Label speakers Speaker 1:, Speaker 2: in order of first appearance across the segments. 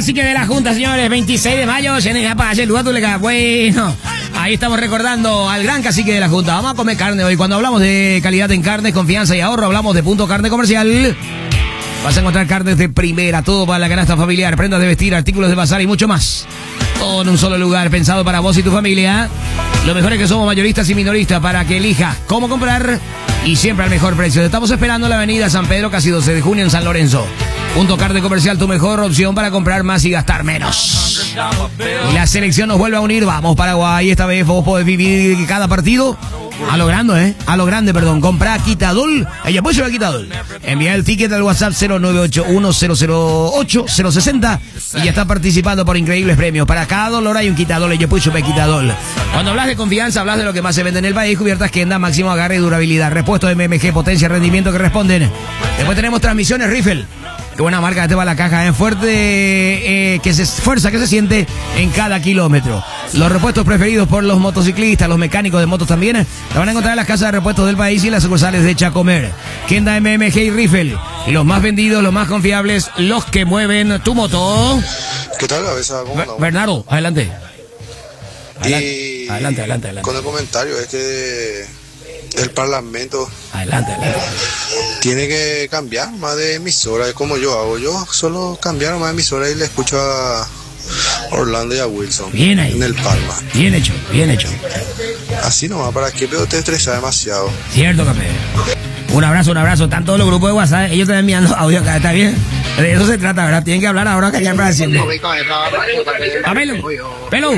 Speaker 1: cacique de la Junta, señores. 26 de mayo, bueno, ahí estamos recordando al gran cacique de la Junta. Vamos a comer carne hoy. Cuando hablamos de calidad en carne, confianza y ahorro, hablamos de Punto Carne Comercial. Vas a encontrar carnes de primera, todo para la canasta familiar, prendas de vestir, artículos de bazar y mucho más. Todo en un solo lugar, pensado para vos y tu familia. Lo mejor es que somos mayoristas y minoristas para que elijas cómo comprar y siempre al mejor precio. Te estamos esperando en la avenida San Pedro, casi 12 de junio en San Lorenzo. Punto Carne Comercial, tu mejor opción para comprar más y gastar menos. Y la selección nos vuelve a unir. Vamos, Paraguay. Esta vez vos podés vivir cada partido a lo grande, A lo grande, perdón. Comprá Quitadol. Ella puede llevar Quitadol. Envía el ticket al WhatsApp 0981-008-060 y ya está participando por increíbles premios. Para cada dolor hay un Quitadol. Ella puede llevar Quitadol. Cuando hablas de confianza, hablas de lo que más se vende en el país. Cubiertas Kenda, máximo agarre y durabilidad. Repuesto de MMG, potencia y rendimiento que responden. Después tenemos transmisiones Riffle. Qué buena marca, te va la caja, fuerte, que se esfuerza, que se siente en cada kilómetro. Los repuestos preferidos por los motociclistas, los mecánicos de motos también, la van a encontrar en las casas de repuestos del país y en las sucursales de Chacomer. Kenda, MMG y Riffle, los más vendidos, los más confiables, los que mueven tu moto.
Speaker 2: ¿Qué tal, cabeza? ¿Cómo andamos?
Speaker 1: Bernardo, adelante.
Speaker 2: Adelante. Con el comentario el Parlamento
Speaker 1: adelante.
Speaker 2: tiene que cambiar más de emisora, es como yo hago. Yo solo cambiar más de emisora y le escucho a Orlando y a Wilson.
Speaker 1: Bien ahí.
Speaker 2: En el Palma.
Speaker 1: Bien hecho.
Speaker 2: Así nomás, ¿para qué? Pero te estresa demasiado.
Speaker 1: Cierto, Capé. Un abrazo. Están todos los grupos de WhatsApp, ellos están enviando audio acá, ¿está bien? De eso se trata, ¿verdad? Tienen que hablar ahora que ya para siempre. Pelo.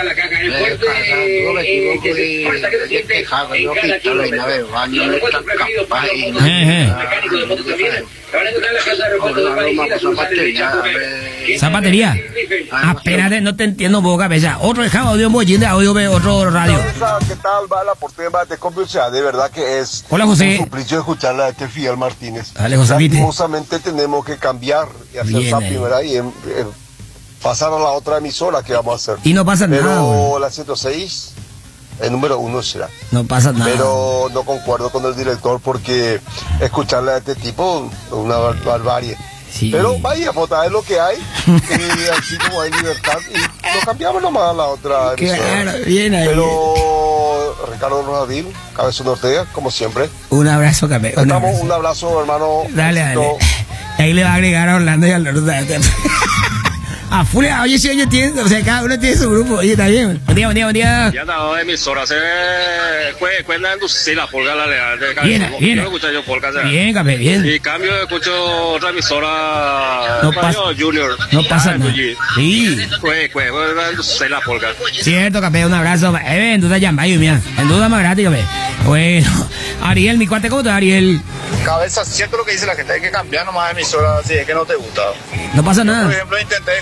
Speaker 1: Zapatería. Espérate, no te entiendo, boca cabeza. Otro dejaba audio en bollín de audio, otro radio.
Speaker 3: ¿Qué tal va la portería de conversación? De verdad que es
Speaker 1: hola, José.
Speaker 3: un suplicio escucharla de este Fidel Martínez.
Speaker 1: Dale, José.
Speaker 3: Lastimosamente tenemos que cambiar y hacer esa primera y pasar a la otra emisora que vamos a hacer.
Speaker 1: Y no pasa nada.
Speaker 3: Pero la 106, el número 1 será.
Speaker 1: No pasa nada.
Speaker 3: Pero no concuerdo con el director porque escucharle a este tipo es una barbarie.
Speaker 1: Sí.
Speaker 3: Pero vaya, votar es lo que hay. Y así como hay libertad. Y lo cambiamos nomás a la otra emisora.
Speaker 1: Claro, bien ahí.
Speaker 3: Pero Ricardo Rosadil, Cabezón Ortega, como siempre.
Speaker 1: Un abrazo, Capé.
Speaker 3: Un abrazo, hermano.
Speaker 1: Dale. Ahí le va a agregar a Orlando y a Lourdes. A Furia, oye, si ellos tienen, o sea, cada uno tiene su grupo. Oye, está bien. Buen día.
Speaker 4: Ya no, emisora se cuenta en la polga la leal.
Speaker 1: Bien.
Speaker 4: No escucho yo polka.
Speaker 1: Bien, Capé, bien.
Speaker 4: Y cambio escucho otra emisora.
Speaker 1: No pasa.
Speaker 4: Junior.
Speaker 1: No pasa nada. Sí.
Speaker 4: Se la polga.
Speaker 1: Cierto, Capé, un abrazo. En duda ya, mía. En duda más gratis, Capé. Bueno, Ariel, mi cuate, ¿cómo te va, Ariel?
Speaker 5: Cabeza, siento lo que dice la gente, hay que cambiar nomás de emisora si es que no te gusta.
Speaker 1: No pasa nada.
Speaker 5: Por ejemplo, intenté